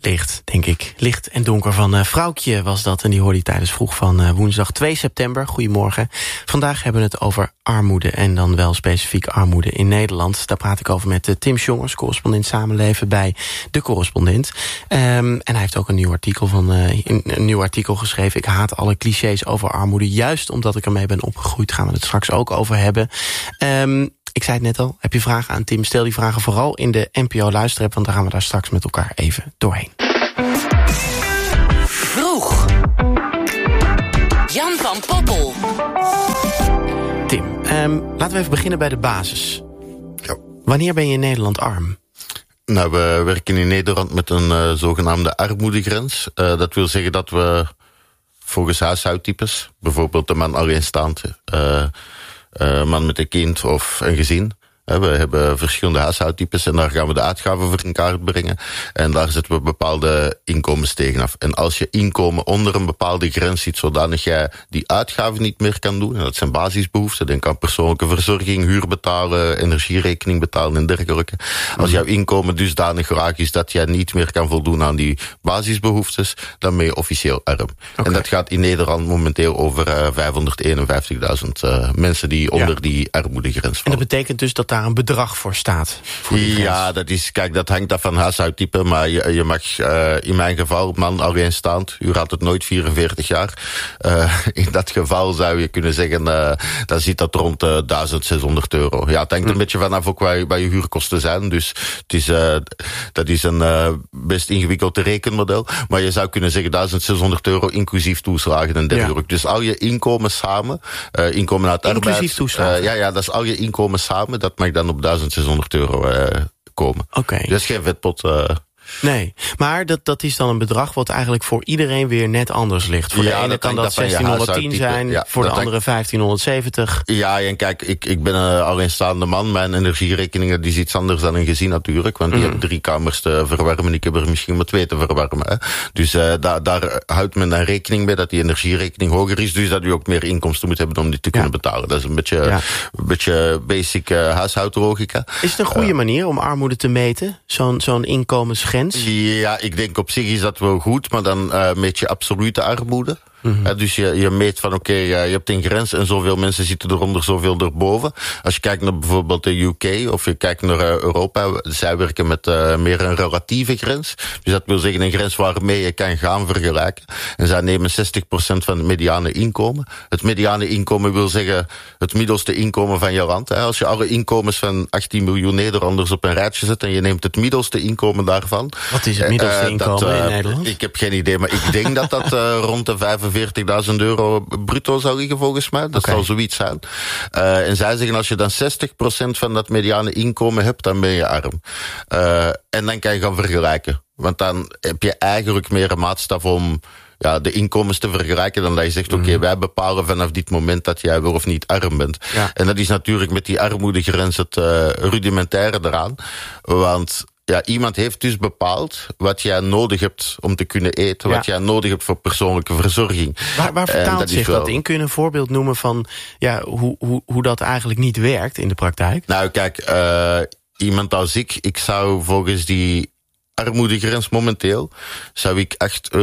licht, denk ik. Licht en donker van Vrouwtje was dat. En die hoorde je tijdens vroeg van woensdag 2 september. Goedemorgen. Vandaag hebben we het over armoede. En dan wel specifiek armoede in Nederland. Daar praat ik over met Tim Sjongers, correspondent samenleven bij De Correspondent. En hij heeft ook een nieuw artikel geschreven. Ik haat alle clichés over armoede. Juist omdat ik ermee ben opgegroeid, gaan we het straks ook over hebben. Ik zei het net al, heb je vragen aan Tim? Stel die vragen vooral in de NPO Luisterapp, want dan gaan we daar straks met elkaar even doorheen. Vroeg. Jan van Poppel. Tim, laten we even beginnen bij de basis. Ja. Wanneer ben je in Nederland arm? Nou, we werken in Nederland met een zogenaamde armoedegrens. Dat wil zeggen dat we volgens huishoudtypes, bijvoorbeeld de man alleenstaand, man met een kind of een gezin. We hebben verschillende huishoudtypes en daar gaan we de uitgaven voor in kaart brengen. En daar zetten we bepaalde inkomens tegen af. En als je inkomen onder een bepaalde grens zit, zodanig jij die uitgaven niet meer kan doen, en dat zijn basisbehoeften, denk aan persoonlijke verzorging, huur betalen, energierekening betalen en dergelijke. Als jouw inkomen dusdanig raak is dat jij niet meer kan voldoen aan die basisbehoeftes, dan ben je officieel arm. Okay. En dat gaat in Nederland momenteel over 551.000 mensen die onder die armoedegrens vallen. En dat betekent dus dat daar een bedrag voor staat? Voor ja, dat hangt af van huishoudtype, maar je mag in mijn geval, man alleenstaand, u raadt het nooit, 44 jaar. In dat geval zou je kunnen zeggen, dan zit dat rond €1.600. Ja, het hangt een beetje vanaf ook waar je huurkosten zijn, dus dat is een best ingewikkeld rekenmodel, maar je zou kunnen zeggen €1.600 inclusief toeslagen en dergelijke. Ja. Dus al je inkomen samen, inkomen uit arbeid... Inclusief toeslagen? Ja, dat is al je inkomen samen, dat mag dan op €1.600 komen. Okay. Dat is geen vetpot. Nee, maar dat is dan een bedrag wat eigenlijk voor iedereen weer net anders ligt. Voor de ene kan dat 1610 zijn, voor de andere 1570. Ja, en kijk, ik ben een alleenstaande man. Mijn energierekening die is iets anders dan een gezin natuurlijk. Want die hebben 3 kamers te verwarmen. Ik heb er misschien maar 2 te verwarmen. Hè. Dus daar houdt men dan rekening mee dat die energierekening hoger is. Dus dat u ook meer inkomsten moet hebben om die te kunnen betalen. Dat is een beetje basic huishoudlogica. Is het een goede manier om armoede te meten? Zo'n inkomensgrens? Ja, ik denk op zich is dat wel goed, maar dan meet je absolute armoede. Dus je meet van oké, je hebt een grens en zoveel mensen zitten eronder, zoveel erboven. Als je kijkt naar bijvoorbeeld de UK of je kijkt naar Europa, zij werken met meer een relatieve grens. Dus dat wil zeggen een grens waarmee je kan gaan vergelijken. En zij nemen 60% van het mediane inkomen. Het mediane inkomen wil zeggen het middelste inkomen van je land. Als je alle inkomens van 18 miljoen Nederlanders op een rijtje zet en je neemt het middelste inkomen daarvan. Wat is het middelste inkomen in Nederland? Ik heb geen idee, maar ik denk dat rond de €45.000 bruto zou liggen volgens mij. Dat zal zoiets zijn. En zij zeggen als je dan 60% van dat mediane inkomen hebt, dan ben je arm. En dan kan je gaan vergelijken. Want dan heb je eigenlijk meer een maatstaf om de inkomens te vergelijken dan dat je zegt, oké, wij bepalen vanaf dit moment dat jij wel of niet arm bent. Ja. En dat is natuurlijk met die armoedegrens het rudimentaire eraan. Want iemand heeft dus bepaald wat jij nodig hebt om te kunnen eten, wat jij nodig hebt voor persoonlijke verzorging. Waar vertaalt zich dat in? Kun je een voorbeeld noemen van hoe dat eigenlijk niet werkt in de praktijk? Nou, kijk, iemand als ik zou volgens die armoedegrens momenteel, zou ik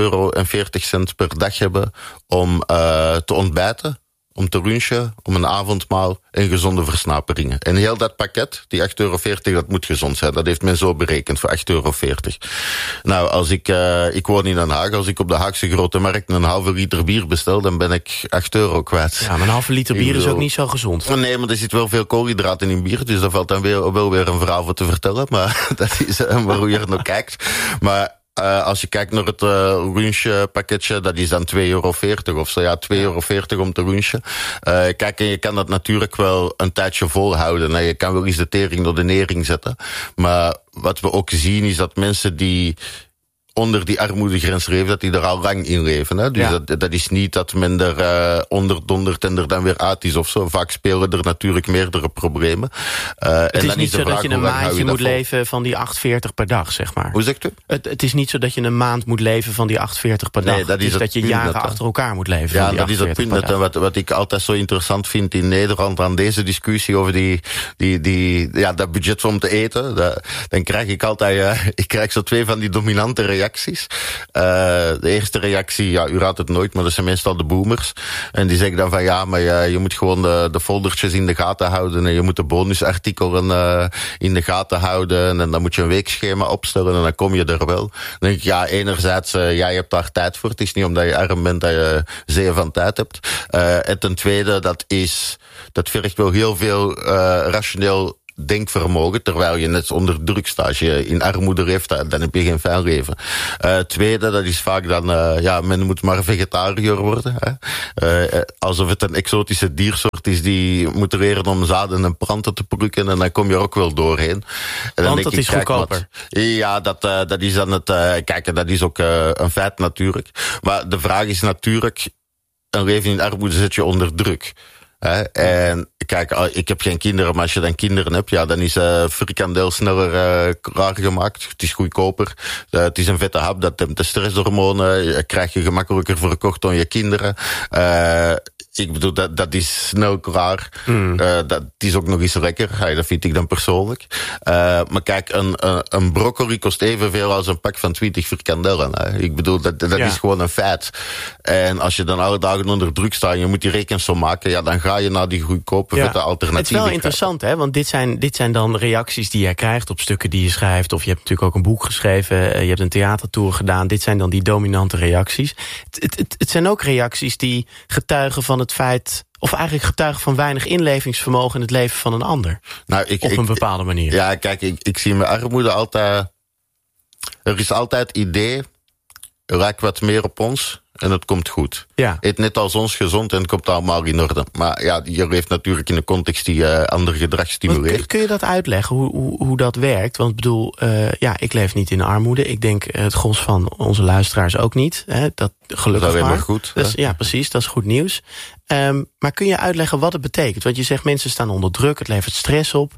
€8,40 per dag hebben om te ontbijten, om te lunchen, om een avondmaal en gezonde versnaperingen. En heel dat pakket, die €8,40, dat moet gezond zijn. Dat heeft men zo berekend, voor €8,40. Nou, als ik woon in Den Haag, als ik op de Haagse Grote Markt een halve liter bier bestel, dan ben ik €8 kwijt. Ja, maar een halve liter bier is ook niet zo gezond. Nee, maar er zit wel veel koolhydraten in bier, dus daar valt dan wel weer een verhaal voor te vertellen, maar dat is maar hoe je er nog kijkt. Maar als je kijkt naar het lunchpakketje, dat is dan €2,40 of zo. Ja, €2,40 om te lunchen. Kijk, en je kan dat natuurlijk wel een tijdje volhouden. Je kan wel eens de tering door de nering zetten. Maar wat we ook zien is dat mensen die onder die armoedegrens leven, dat die er al lang in leven. Hè? Dus dat is niet dat men er onderdondert en er dan weer uit is of zo. Vaak spelen er natuurlijk meerdere problemen. Het is niet zo dat je een maandje moet leven van die 8,40 per dag, zeg maar. Hoe zegt u? Het is niet zo dat je een maand moet leven van die 8,40 per dag. Nee, dat is dat je jaren achter elkaar moet leven. Ja, dat is het punt. Wat ik altijd zo interessant vind in Nederland aan deze discussie over dat budget om te eten. Dan krijg ik altijd, ik krijg zo 2 van die dominante reacties reacties. De eerste reactie, ja, u raadt het nooit, maar dat zijn meestal de boomers. En die zeggen dan van ja, maar je moet gewoon de foldertjes in de gaten houden en je moet de bonusartikelen in de gaten houden en dan moet je een weekschema opstellen en dan kom je er wel. Dan denk ik, ja, enerzijds, jij hebt daar tijd voor. Het is niet omdat je arm bent dat je zeeën van tijd hebt. En ten tweede, dat vergt wel heel veel rationeel denkvermogen, terwijl je net onder druk staat. Als je in armoede leeft, dan heb je geen fijn leven. Tweede, dat is vaak dan, men moet maar vegetariër worden. Alsof het een exotische diersoort is die moet leren om zaden en planten te plukken en dan kom je er ook wel doorheen. En want dat is goedkoper. Ja, dat is dan het, kijk, dat is ook een feit natuurlijk. Maar de vraag is natuurlijk, een leven in armoede zet je onder druk. En kijk, ik heb geen kinderen, maar als je dan kinderen hebt, ja, dan is frikandel sneller klaargemaakt. Het is goedkoper. Het is een vette hap, dat neemt de stresshormonen. Krijg je gemakkelijker verkocht aan je kinderen. Ik bedoel, dat is snel klaar. Dat is ook nog eens lekker. Dat vind ik dan persoonlijk. Maar kijk, een broccoli kost evenveel als een pak van 20 frikandellen. Ik bedoel, dat is gewoon een feit. En als je dan alle dagen onder druk staat en je moet die rekensom maken, ja, dan ga je naar die goedkope vette alternatieven. Het is wel interessant, hè? Want dit zijn dan reacties die je krijgt op stukken die je schrijft. Of je hebt natuurlijk ook een boek geschreven. Je hebt een theatertour gedaan. Dit zijn dan die dominante reacties. Het zijn ook reacties die getuigen van het feit, of eigenlijk getuigen van weinig inlevingsvermogen in het leven van een ander. Nou, op een bepaalde manier. Ja, kijk, ik zie mijn armoede altijd. Er is altijd idee, lijkt wat meer op ons en het komt goed. Ja. Eet net als ons gezond en het komt allemaal in orde. Maar ja, je leeft natuurlijk in een context die ander gedrag stimuleert. Kun je dat uitleggen, hoe dat werkt? Want ik bedoel, ik leef niet in armoede. Ik denk het gros van onze luisteraars ook niet. Dat gelukkig dat is maar. Goed. Dus, ja, precies, dat is goed nieuws. Maar kun je uitleggen wat het betekent? Want je zegt mensen staan onder druk, het levert stress op.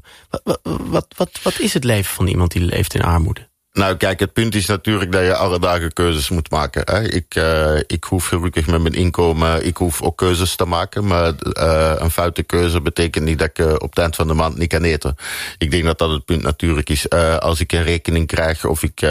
Wat is het leven van iemand die leeft in armoede? Nou, kijk, het punt is natuurlijk dat je alle dagen keuzes moet maken. Hè. Ik hoef gelukkig met mijn inkomen, ik hoef ook keuzes te maken. Maar een foute keuze betekent niet dat ik op het eind van de maand niet kan eten. Ik denk dat dat het punt natuurlijk is. Als ik een rekening krijg of ik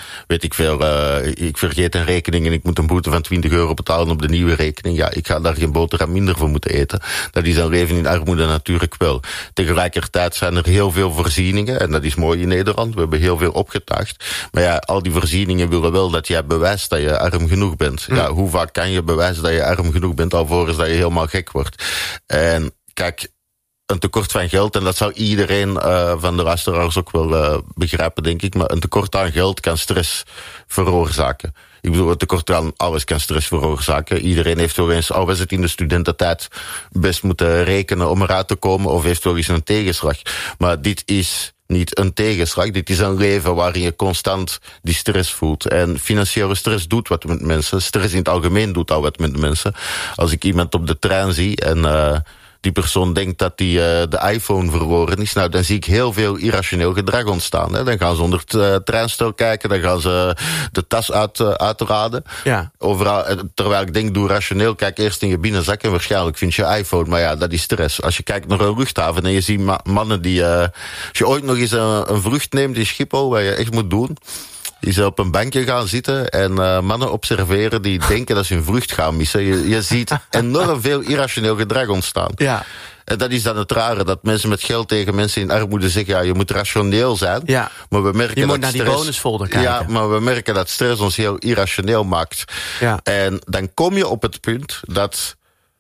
vergeet een rekening en ik moet een boete van €20 betalen op de nieuwe rekening. Ja, ik ga daar geen boterham minder voor moeten eten. Dat is een leven in armoede natuurlijk wel. Tegelijkertijd zijn er heel veel voorzieningen en dat is mooi in Nederland. We hebben heel veel opgetuigd. Maar ja, al die voorzieningen willen wel dat jij bewijst dat je arm genoeg bent. Ja, hoe vaak kan je bewijzen dat je arm genoeg bent alvorens dat je helemaal gek wordt? En kijk, een tekort van geld, en dat zou iedereen van de luisteraars ook wel begrijpen, denk ik, maar een tekort aan geld kan stress veroorzaken. Ik bedoel, het tekort aan alles kan stress veroorzaken. Iedereen heeft wel eens, al was het in de studententijd, best moeten rekenen om eruit te komen, of heeft wel eens een tegenslag. Maar dit is niet een tegenslag. Dit is een leven waarin je constant die stress voelt. En financiële stress doet wat met mensen. Stress in het algemeen doet al wat met mensen. Als ik iemand op de trein zie en die persoon denkt dat die de iPhone verloren is, nou, dan zie ik heel veel irrationeel gedrag ontstaan. Hè. Dan gaan ze onder het treinstel kijken, dan gaan ze de tas uitraden. Ja. Overal, terwijl ik denk, doe rationeel, kijk eerst in je binnenzak en waarschijnlijk vind je iPhone. Maar ja, dat is stress. Als je kijkt naar een luchthaven en je ziet mannen die, als je ooit nog eens een vlucht neemt in Schiphol, wat je echt moet doen, is op een bankje gaan zitten en mannen observeren die denken dat ze hun vlucht gaan missen. Je ziet enorm veel irrationeel gedrag ontstaan. Ja. En dat is dan het rare, dat mensen met geld tegen mensen in armoede zeggen, ja, je moet rationeel zijn. Ja. Maar we merken je moet naar die bonusfolder kijken. Ja, maar we merken dat stress ons heel irrationeel maakt. Ja. En dan kom je op het punt dat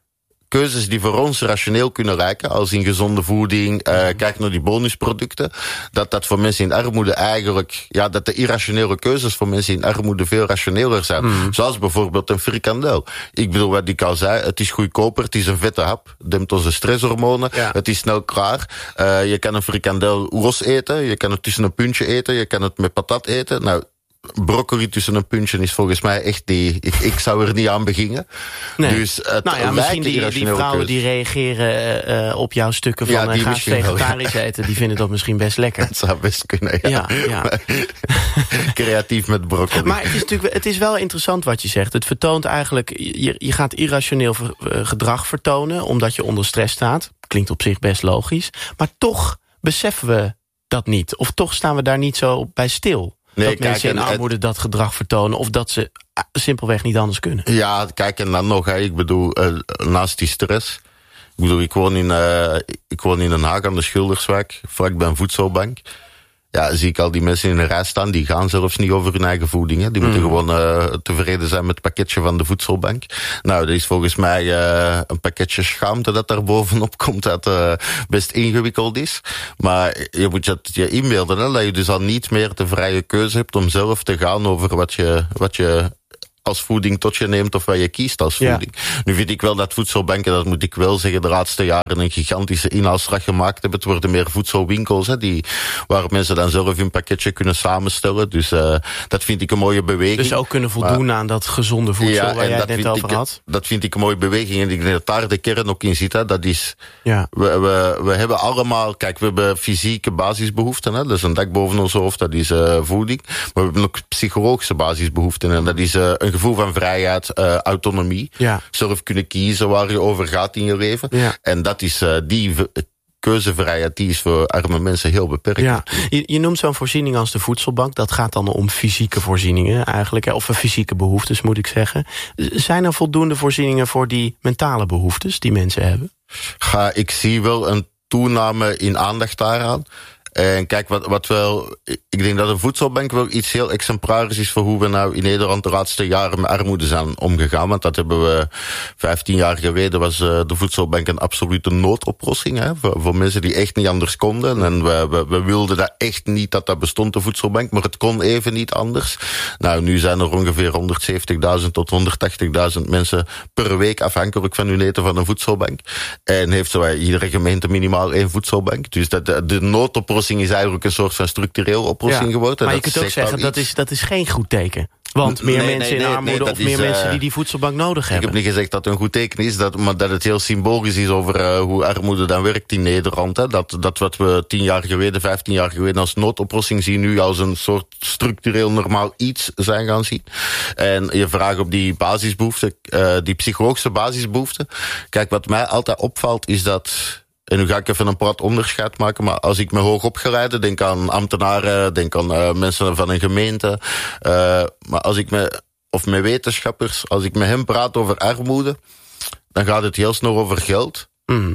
keuzes die voor ons rationeel kunnen lijken, als in gezonde voeding, kijk naar die bonusproducten, dat voor mensen in armoede eigenlijk, ja, dat de irrationele keuzes voor mensen in armoede veel rationeler zijn. Zoals bijvoorbeeld een frikandel. Ik bedoel, wat ik al zei, het is goedkoper, het is een vette hap, dempt onze stresshormonen, het is snel klaar. Je kan een frikandel los eten, je kan het tussen een puntje eten, je kan het met patat eten. Nou, broccoli tussen een puntje is volgens mij echt die. Ik zou er niet aan beginnen. Nee. Dus misschien die vrouwen die reageren op jouw stukken van ga vegetarisch eten, die vinden dat misschien best lekker. Dat zou best kunnen, ja. Creatief met broccoli. Maar het is wel interessant wat je zegt. Het vertoont eigenlijk, je gaat irrationeel gedrag vertonen, omdat je onder stress staat. Klinkt op zich best logisch. Maar toch beseffen we dat niet. Of toch staan we daar niet zo bij stil. dat mensen in armoede dat gedrag vertonen, of dat ze simpelweg niet anders kunnen. Ja, kijk, en dan nog, ik bedoel, naast die stress. Ik bedoel, ik woon in Den Haag aan de Schilderswijk, vlak bij een voedselbank. Ja, zie ik al die mensen in een rij staan, die gaan zelfs niet over hun eigen voeding. Hè. Die moeten gewoon tevreden zijn met het pakketje van de voedselbank. Nou, dat is volgens mij een pakketje schaamte dat daar bovenop komt, dat best ingewikkeld is. Maar je moet je inbeelden, hè, dat je dus al niet meer de vrije keuze hebt om zelf te gaan over wat je als voeding tot je neemt of wat je kiest als voeding. Ja. Nu vind ik wel dat voedselbanken, dat moet ik wel zeggen, de laatste jaren een gigantische inhaalslag gemaakt hebben. Het worden meer voedselwinkels, waar mensen dan zelf hun pakketje kunnen samenstellen. Dus dat vind ik een mooie beweging. Dus ook kunnen voldoen aan dat gezonde voedsel waar jij het net over had? Dat vind ik een mooie beweging. En ik denk dat daar de kern ook in zit. Hè. Dat is, we hebben allemaal, kijk, we hebben fysieke basisbehoeften. Hè. Dat is een dak boven ons hoofd, dat is voeding. Maar we hebben ook psychologische basisbehoeften. En dat is een gevoel van vrijheid, autonomie. Ja. Zelf kunnen kiezen waar je over gaat in je leven. Ja. En dat is die keuzevrijheid, die is voor arme mensen heel beperkt. Ja. Je noemt zo'n voorziening als de voedselbank. Dat gaat dan om fysieke voorzieningen eigenlijk. Of fysieke behoeftes, moet ik zeggen. Zijn er voldoende voorzieningen voor die mentale behoeftes die mensen hebben? Ik zie wel een toename in aandacht daaraan. En kijk, wat wel, ik denk dat een voedselbank wel iets heel exemplarisch is voor hoe we nou in Nederland de laatste jaren met armoede zijn omgegaan. Want dat hebben we 15 jaar geleden was de voedselbank een absolute noodoplossing, hè, voor mensen die echt niet anders konden. En we wilden dat echt niet dat bestond, de voedselbank, maar het kon even niet anders. Nou, nu zijn er ongeveer 170.000 tot 180.000 mensen per week afhankelijk van hun eten van een voedselbank. En heeft zowat iedere gemeente minimaal 1 voedselbank. Dus de noodoplossing is eigenlijk een soort van structureel oplossing geworden. Maar je kunt ook zeggen, dat is geen goed teken. Want meer mensen in armoede of meer mensen die voedselbank nodig hebben. Ik heb niet gezegd dat het een goed teken is, maar dat het heel symbolisch is over hoe armoede dan werkt in Nederland. Hè. Dat wat we 10 jaar geleden, 15 jaar geleden als noodoplossing zien, nu als een soort structureel normaal iets zijn gaan zien. En je vraagt op die basisbehoeften, die psychologische basisbehoeften. Kijk, wat mij altijd opvalt is dat, en nu ga ik even een plat onderscheid maken, maar als ik me hoogopgeleide, denk aan ambtenaren, denk aan mensen van een gemeente, maar als ik met wetenschappers, als ik met hen praat over armoede, dan gaat het heel snel over geld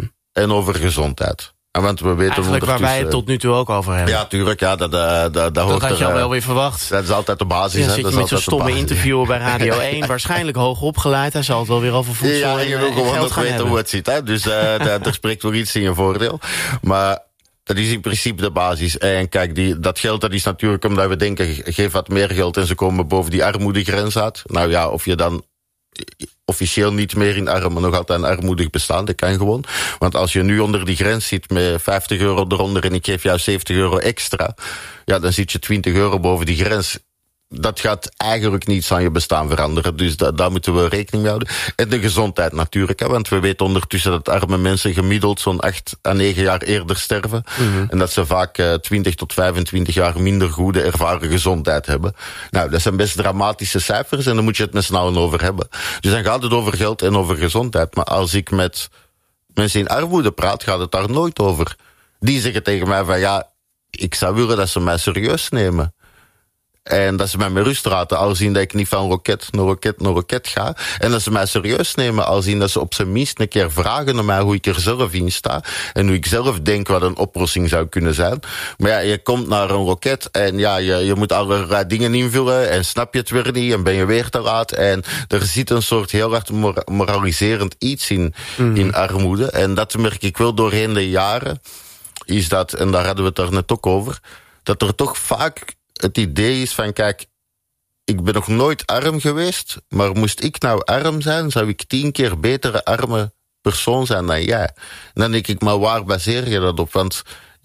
en over gezondheid. En want we weten eigenlijk waar wij het tot nu toe ook over hebben. Ja, tuurlijk. Ja, dat hoort had je al wel weer verwacht. Dat is altijd de basis. Dan zit je met zo'n stomme interviewer bij Radio 1. Waarschijnlijk hoog opgeleid. Hij zal het wel weer over voedsel en je wil gewoon nog weten hebben. hoe het zit. Hè? Dus er spreekt wel iets in je voordeel. Maar dat is in principe de basis. En kijk, dat geld dat is natuurlijk omdat we denken, geef wat meer geld en ze komen boven die armoedegrens uit. Nou ja, of je dan officieel niet meer in armen, nog altijd armoedig bestaan. Dat kan gewoon. Want als je nu onder die grens zit met €50 eronder en ik geef jou €70 extra, ja, dan zit je €20 boven die grens. Dat gaat eigenlijk niets aan je bestaan veranderen. Dus daar moeten we rekening mee houden. En de gezondheid natuurlijk. Hè, want we weten ondertussen dat arme mensen gemiddeld zo'n 8 à 9 jaar eerder sterven. En dat ze vaak 20 tot 25 jaar minder goede ervaren gezondheid hebben. Nou, dat zijn best dramatische cijfers en daar moet je het met z'n allen over hebben. Dus dan gaat het over geld en over gezondheid. Maar als ik met mensen in armoede praat, gaat het daar nooit over. Die zeggen tegen mij van ja, ik zou willen dat ze mij serieus nemen. En dat ze mij met rust laten, al zien dat ik niet van roket naar roket ga. En dat ze mij serieus nemen, al zien dat ze op zijn minst een keer vragen naar mij hoe ik er zelf in sta. En hoe ik zelf denk wat een oplossing zou kunnen zijn. Maar ja, je komt naar een roket en ja, je moet allerlei dingen invullen. En snap je het weer niet en ben je weer te laat. En er zit een soort heel hard moraliserend iets in armoede. En dat merk ik wel doorheen de jaren. Is dat, en daar hadden we het daar net ook over, dat er toch vaak het idee is van, kijk, ik ben nog nooit arm geweest, maar moest ik nou arm zijn, zou ik 10 keer betere arme persoon zijn dan jij. En dan denk ik, maar waar baseer je dat op? Want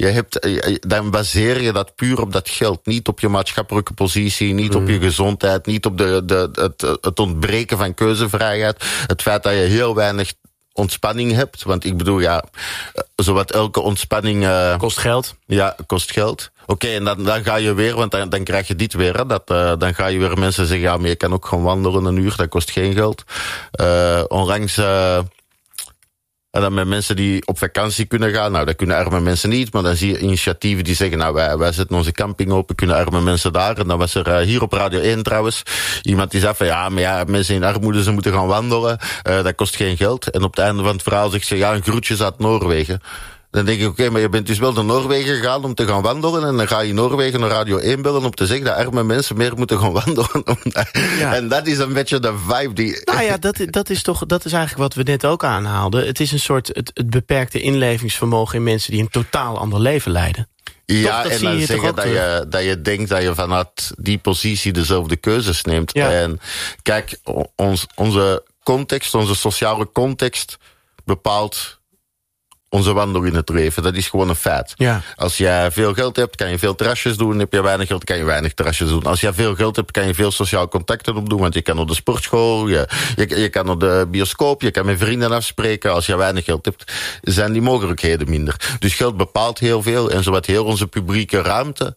dan baseer je dat puur op dat geld. Niet op je maatschappelijke positie, niet op je gezondheid, niet op het ontbreken van keuzevrijheid. Het feit dat je heel weinig ontspanning hebt. Want ik bedoel, ja, zowat elke ontspanning kost geld. Ja, kost geld. Oké, en dan ga je weer, want dan krijg je dit weer. Hè, dan ga je weer mensen zeggen, ja, maar je kan ook gewoon wandelen 1 uur, dat kost geen geld. Onlangs En dan met mensen die op vakantie kunnen gaan. Nou, dat kunnen arme mensen niet. Maar dan zie je initiatieven die zeggen, nou, wij zetten onze camping open, kunnen arme mensen daar. En dan was er hier op Radio 1 trouwens iemand die zei van, maar mensen in armoede, ze moeten gaan wandelen. Dat kost geen geld. En op het einde van het verhaal zegt ze, een groetjes uit Noorwegen. Dan denk ik, oké, maar je bent dus wel naar Noorwegen gegaan om te gaan wandelen. En dan ga je Noorwegen naar Radio 1 bellen om te zeggen dat arme mensen meer moeten gaan wandelen. En dat is een beetje de vibe die... Nou ja, dat is eigenlijk wat we net ook aanhaalden. Het is een soort het beperkte inlevingsvermogen in mensen die een totaal ander leven leiden. Ja, toch, en dan zeggen dat je denkt dat je vanuit die positie dezelfde keuzes neemt. Ja. En kijk, onze context, onze sociale context bepaalt onze wandel in het leven. Dat is gewoon een feit. Ja. Als jij veel geld hebt, kan je veel terrasjes doen. Heb je weinig geld, kan je weinig terrasjes doen. Als jij veel geld hebt, kan je veel sociaal contacten opdoen. Want je kan naar de sportschool, je kan naar de bioscoop, je kan met vrienden afspreken. Als je weinig geld hebt, zijn die mogelijkheden minder. Dus geld bepaalt heel veel. En zowat heel onze publieke ruimte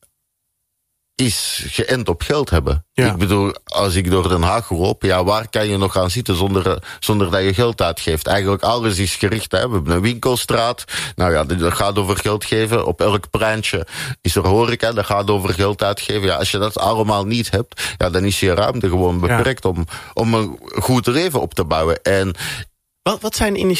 is geënt op geld hebben. Ja. Ik bedoel, als ik door Den Haag loop, waar kan je nog gaan zitten zonder dat je geld uitgeeft? Eigenlijk alles is gericht. Hè? We hebben een winkelstraat. Nou ja, dat gaat over geld geven. Op elk pleintje is er horeca. Dat gaat over geld uitgeven. Ja, als je dat allemaal niet hebt, dan is je ruimte gewoon beperkt om een goed leven op te bouwen. En wat zijn